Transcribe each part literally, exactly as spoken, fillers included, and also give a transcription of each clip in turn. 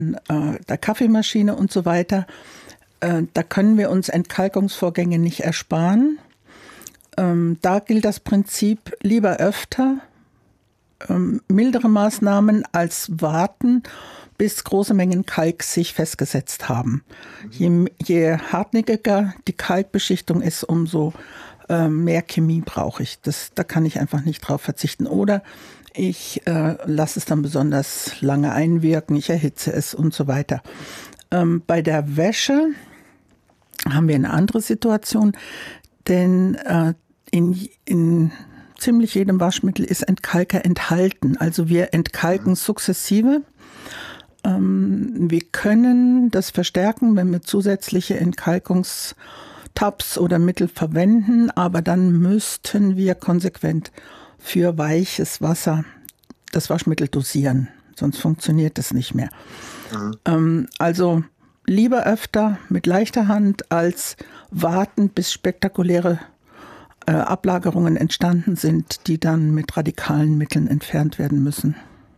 äh, der Kaffeemaschine und so weiter. Äh, da können wir uns Entkalkungsvorgänge nicht ersparen. Ähm, da gilt das Prinzip lieber öfter, ähm, mildere Maßnahmen als warten, bis große Mengen Kalk sich festgesetzt haben. Je, je hartnäckiger die Kalkbeschichtung ist, umso äh, mehr Chemie brauche ich. Das, da kann ich einfach nicht drauf verzichten. Oder ich äh, lasse es dann besonders lange einwirken, ich erhitze es und so weiter. Ähm, bei der Wäsche haben wir eine andere Situation, denn äh, in, in ziemlich jedem Waschmittel ist Entkalker enthalten. Also wir entkalken sukzessive. Ähm, wir können das verstärken, wenn wir zusätzliche Entkalkungstabs oder Mittel verwenden, aber dann müssten wir konsequent für weiches Wasser das Waschmittel dosieren. Sonst funktioniert das nicht mehr. Mhm. Ähm, also lieber öfter mit leichter Hand als warten, bis spektakuläre äh, Ablagerungen entstanden sind, die dann mit radikalen Mitteln entfernt werden müssen.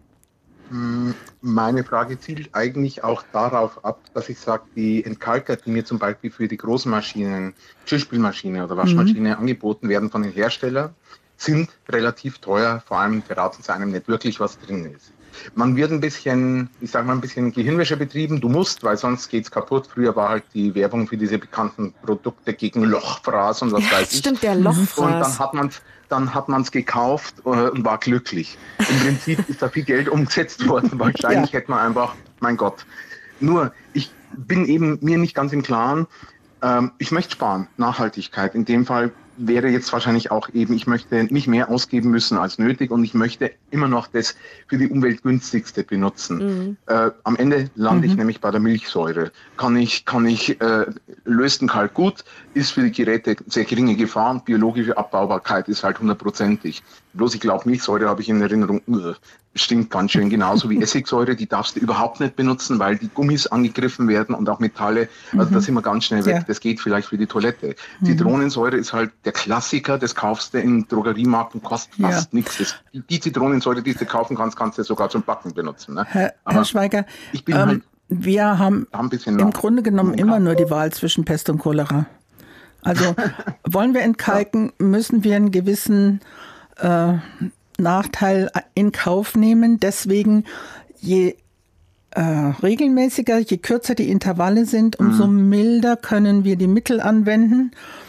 Meine Frage zielt eigentlich auch darauf ab, dass ich sage, die Entkalker, die mir zum Beispiel für die großen Maschinen, Geschirrspülmaschine oder Waschmaschine mhm. angeboten werden von den Herstellern, sind relativ teuer, vor allem verraten sie einem nicht wirklich, was drin ist. Man wird ein bisschen, ich sag mal, ein bisschen Gehirnwäsche betrieben. Du musst, weil sonst geht's kaputt. Früher war halt die Werbung für diese bekannten Produkte gegen Lochfraß und was ja, weiß ich. Stimmt, der Lochfraß. Und dann hat man's, dann hat man's gekauft äh, und war glücklich. Im Prinzip ist da viel Geld umgesetzt worden. Wahrscheinlich ja. hätte man einfach, mein Gott. Nur, ich bin eben mir nicht ganz im Klaren. Ähm, ich möchte sparen, Nachhaltigkeit. In dem Fall wäre jetzt wahrscheinlich auch eben, ich möchte nicht mehr ausgeben müssen als nötig und ich möchte immer noch das für die Umwelt günstigste benutzen. Mhm. Äh, am Ende lande mhm. ich nämlich bei der Milchsäure. Kann ich, kann ich, äh, löst den Kalk gut, ist für die Geräte sehr geringe Gefahr und biologische Abbaubarkeit ist halt hundertprozentig. Bloß ich glaube, Milchsäure habe ich in Erinnerung, uh, stinkt ganz schön, genauso wie Essigsäure, die darfst du überhaupt nicht benutzen, weil die Gummis angegriffen werden und auch Metalle, also mhm. da sind wir ganz schnell weg, ja. Das geht vielleicht für die Toilette. Mhm. Zitronensäure ist halt der Klassiker, das kaufst du in Drogeriemarken, kostet fast ja. nichts. Das, die, die Zitronensäure, die du kaufen kannst, kannst du sogar zum Backen benutzen. Ne? Herr, Herr Schweiger, ich bin ähm, halt, wir haben ein im Grunde genommen immer nur die Wahl zwischen Pest und Cholera. Also wollen wir entkalken, ja. müssen wir einen gewissen äh, Nachteil in Kauf nehmen. Deswegen, je äh, regelmäßiger, je kürzer die Intervalle sind, umso mhm. milder können wir die Mittel anwenden.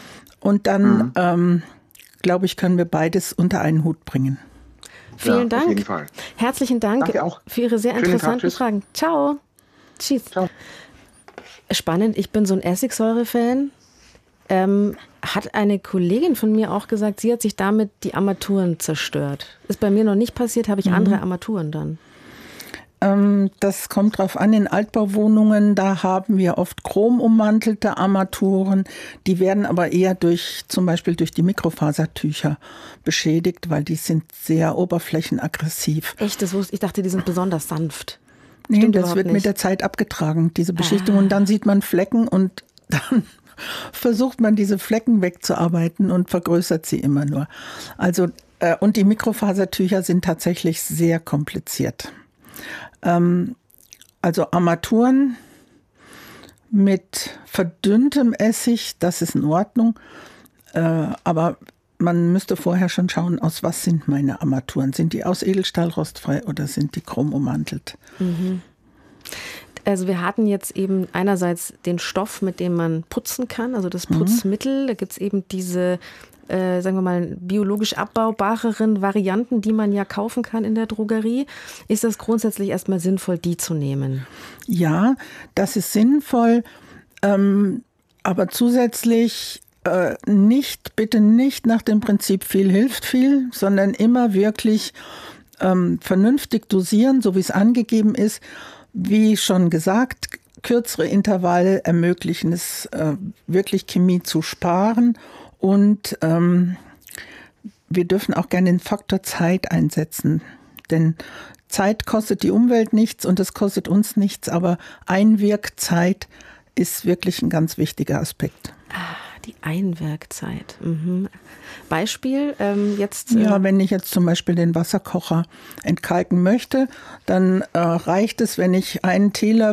Und dann, mhm. ähm, glaube ich, können wir beides unter einen Hut bringen. Vielen ja, Dank. Auf jeden Fall. Herzlichen Dank für Ihre sehr Schönen interessanten Tag, Fragen. Ciao. Tschüss. Ciao. Spannend, ich bin so ein Essigsäure-Fan. Ähm, hat eine Kollegin von mir auch gesagt, sie hat sich damit die Armaturen zerstört. Ist bei mir noch nicht passiert, habe ich mhm. andere Armaturen dann? Ähm, das kommt drauf an, in Altbauwohnungen, da haben wir oft chromummantelte Armaturen, die werden aber eher durch, zum Beispiel durch die Mikrofasertücher beschädigt, weil die sind sehr oberflächenaggressiv. Echt, das wusste ich, dachte, die sind besonders sanft. Nee, Stimmt das wird nicht. mit der Zeit abgetragen, diese Beschichtung, ah. und dann sieht man Flecken und dann versucht man diese Flecken wegzuarbeiten und vergrößert sie immer nur. Also, äh, und die Mikrofasertücher sind tatsächlich sehr kompliziert. Ähm, also Armaturen mit verdünntem Essig, das ist in Ordnung, äh, aber man müsste vorher schon schauen, aus was sind meine Armaturen. Sind die aus Edelstahl rostfrei oder sind die chromummantelt? Mhm. Also wir hatten jetzt eben einerseits den Stoff, mit dem man putzen kann, also das Putzmittel. Mhm. Da gibt es eben diese, äh, sagen wir mal, biologisch abbaubareren Varianten, die man ja kaufen kann in der Drogerie. Ist das grundsätzlich erstmal sinnvoll, die zu nehmen? Ja, das ist sinnvoll, ähm, aber zusätzlich äh, nicht, bitte nicht nach dem Prinzip viel hilft viel, sondern immer wirklich ähm, vernünftig dosieren, so wie es angegeben ist. Wie schon gesagt, kürzere Intervalle ermöglichen es, äh, wirklich Chemie zu sparen. Und ähm, wir dürfen auch gerne den Faktor Zeit einsetzen. Denn Zeit kostet die Umwelt nichts und es kostet uns nichts. Aber Einwirkzeit ist wirklich ein ganz wichtiger Aspekt. Ah, die Einwirkzeit. Mhm. Beispiel ähm, jetzt. Äh ja, wenn ich jetzt zum Beispiel den Wasserkocher entkalken möchte, dann äh, reicht es, wenn ich einen Teelöffel